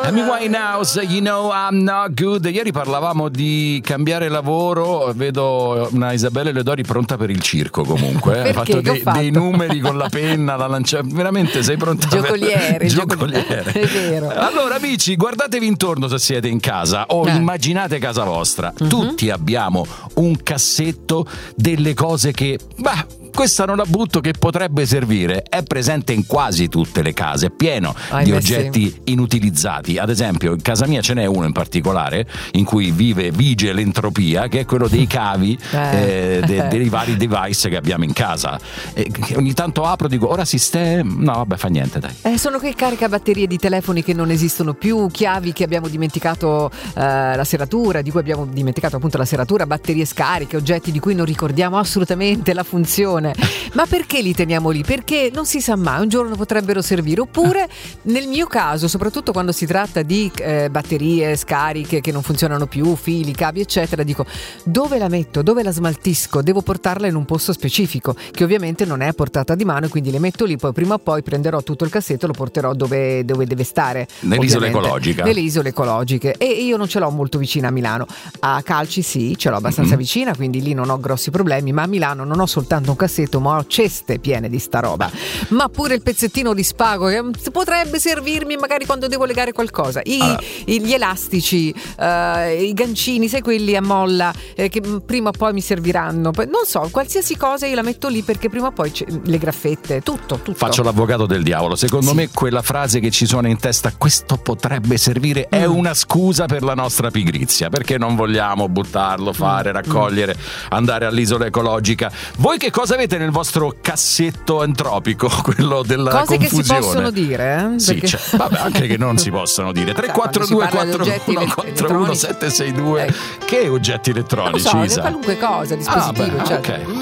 Amy Winehouse, You Know I'm Not Good. Ieri parlavamo di cambiare lavoro, vedo una Isabella Leodori pronta per il circo comunque. Hai fatto dei numeri con la penna, la lancia, veramente sei pronta Giocoliere. È vero. Allora amici, guardatevi intorno se siete in casa o immaginate casa vostra. Tutti abbiamo un cassetto delle cose che, questa non la butto, che potrebbe servire. È presente in quasi tutte le case, è pieno di oggetti inutilizzati. Ad esempio in casa mia ce n'è uno in particolare in cui vige l'entropia, che è quello dei cavi dei vari device che abbiamo in casa. Che ogni tanto apro e dico ora no vabbè, fa niente, dai. Sono quei caricabatterie di telefoni che non esistono più, chiavi che abbiamo dimenticato, la serratura, di cui abbiamo dimenticato appunto la serratura, batterie scariche, oggetti di cui non ricordiamo assolutamente la funzione. Ma perché li teniamo lì? Perché non si sa mai, un giorno potrebbero servire. Oppure nel mio caso, soprattutto quando si tratta di batterie scariche che non funzionano più, fili, cavi eccetera, dico dove la metto, dove la smaltisco? Devo portarla in un posto specifico che ovviamente non è a portata di mano, quindi le metto lì, poi prima o poi prenderò tutto il cassetto e lo porterò dove deve stare, nell'isola ecologica, nelle isole ecologiche. E io non ce l'ho molto vicina a Milano. A Calci sì, ce l'ho abbastanza vicina, quindi lì non ho grossi problemi, ma a Milano non ho soltanto un cassetto, ma ho ceste piene di sta roba, ma pure il pezzettino di spago che potrebbe servirmi magari quando devo legare qualcosa, gli elastici, i gancini, sai, quelli a molla, che prima o poi mi serviranno, non so, qualsiasi cosa io la metto lì perché prima o poi le graffette, tutto. Faccio l'avvocato del diavolo. Secondo me quella frase che ci suona in testa, questo potrebbe servire, è una scusa per la nostra pigrizia, perché non vogliamo buttarlo, fare, raccogliere, andare all'isola ecologica. Voi che cosa avete nel vostro cassetto entropico, quello della cose confusione? Che si possono dire, sì, perché... vabbè, anche che non si possono dire. 342 41 41 762. Che oggetti elettronici? Non so, qualunque cosa, dispositivo, ok.